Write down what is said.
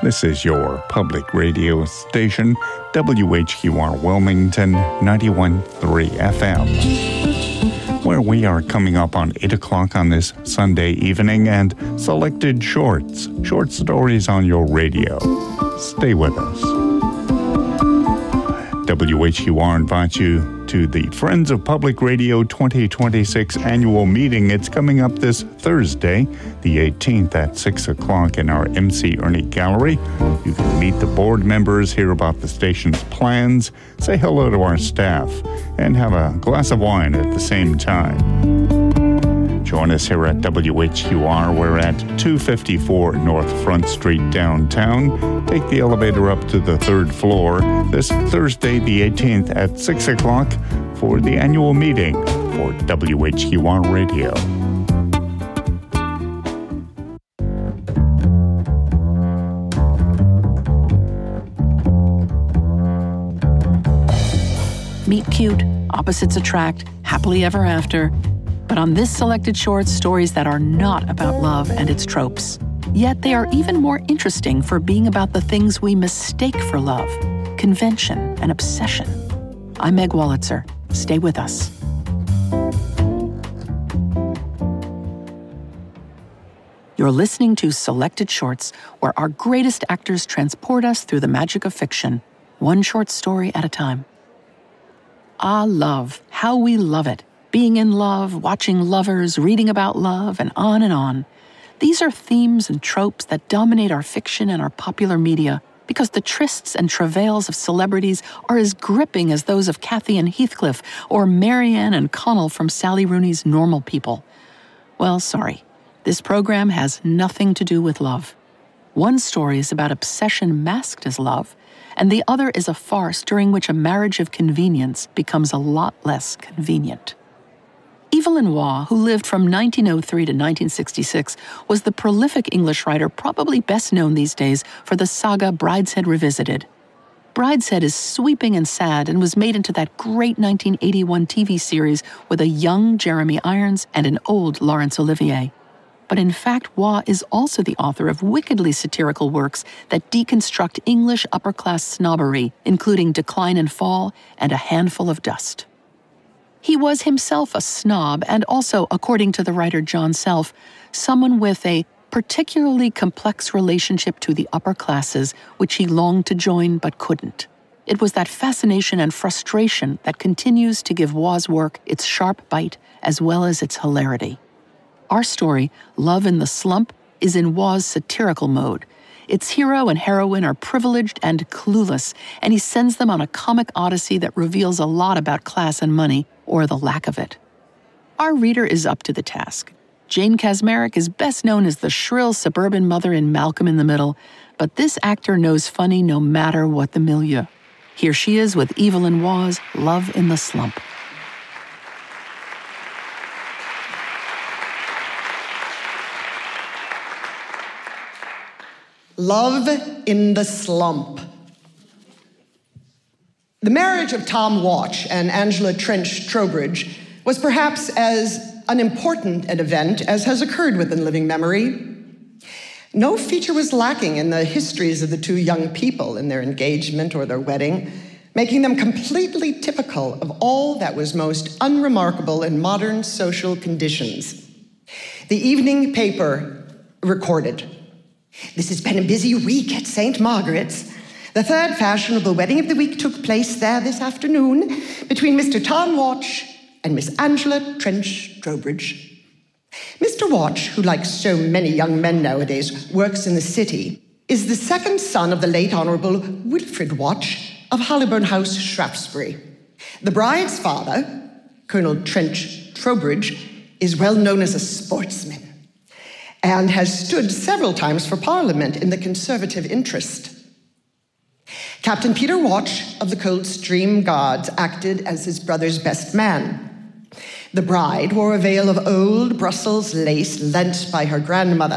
This is your public radio station, WHQR Wilmington 91.3 FM, where we are coming up on 8 o'clock on this Sunday evening and selected short stories on your radio. Stay with us. WHQR invites you to the Friends of Public Radio 2026 annual meeting. It's coming up this Thursday, the 18th at 6 o'clock in our MC Ernie Gallery. You can meet the board members, hear about the station's plans, say hello to our staff, and have a glass of wine at the same time. Join us here at WHQR. We're at 254 North Front Street downtown. Take the elevator up to the third floor this Thursday, the 18th at 6 o'clock for the annual meeting for WHQR Radio. Meet cute, opposites attract, happily ever after. But on this selected short, stories that are not about love and its tropes. Yet they are even more interesting for being about the things we mistake for love, convention and obsession. I'm Meg Wolitzer. Stay with us. You're listening to Selected Shorts, where our greatest actors transport us through the magic of fiction, one short story at a time. Ah, love. How we love it. Being in love, watching lovers, reading about love, and on and on. These are themes and tropes that dominate our fiction and our popular media because the trysts and travails of celebrities are as gripping as those of Cathy and Heathcliff or Marianne and Connell from Sally Rooney's Normal People. Well, sorry. This program has nothing to do with love. One story is about obsession masked as love, and the other is a farce during which a marriage of convenience becomes a lot less convenient. Evelyn Waugh, who lived from 1903 to 1966, was the prolific English writer probably best known these days for the saga Brideshead Revisited. Brideshead is sweeping and sad and was made into that great 1981 TV series with a young Jeremy Irons and an old Laurence Olivier. But in fact, Waugh is also the author of wickedly satirical works that deconstruct English upper-class snobbery, including Decline and Fall and A Handful of Dust. He was himself a snob and also, according to the writer John Self, someone with a particularly complex relationship to the upper classes, which he longed to join but couldn't. It was that fascination and frustration that continues to give Waugh's work its sharp bite as well as its hilarity. Our story, Love in the Slump, is in Waugh's satirical mode. Its hero and heroine are privileged and clueless, and he sends them on a comic odyssey that reveals a lot about class and money, or the lack of it. Our reader is up to the task. Jane Kaczmarek is best known as the shrill suburban mother in Malcolm in the Middle, but this actor knows funny no matter what the milieu. Here she is with Evelyn Waugh's Love in the Slump. Love in the Slump. The marriage of Tom Walsh and Angela Trench Trowbridge was perhaps as unimportant an event as has occurred within living memory. No feature was lacking in the histories of the two young people in their engagement or their wedding, making them completely typical of all that was most unremarkable in modern social conditions. The evening paper recorded, "This has been a busy week at St. Margaret's. The third fashionable wedding of the week took place there this afternoon between Mr. Tom Walsh and Miss Angela Trench Trowbridge. Mr. Walsh, who like so many young men nowadays works in the city, is the second son of the late Honourable Wilfrid Walsh of Hollyburn House, Shaftesbury. The bride's father, Colonel Trench Trowbridge, is well known as a sportsman and has stood several times for Parliament in the Conservative interest. Captain Peter Walsh of the Coldstream Guards acted as his brother's best man. The bride wore a veil of old Brussels lace lent by her grandmother.